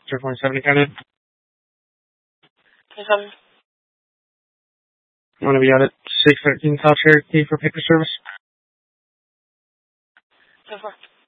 0.7 County. 27. I'm going to be out at 613 South Cherokee for paper service. 10-4.